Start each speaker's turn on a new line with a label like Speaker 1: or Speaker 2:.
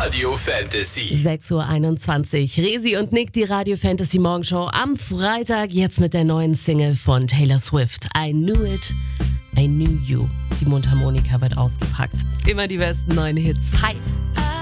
Speaker 1: Radio Fantasy.
Speaker 2: 6:21 Uhr. Resi und Nick, die Radio Fantasy Morgenshow am Freitag. Jetzt mit der neuen Single von Taylor Swift. I Knew It, I Knew You. Die Mundharmonika wird ausgepackt. Immer die besten neuen Hits. Hi!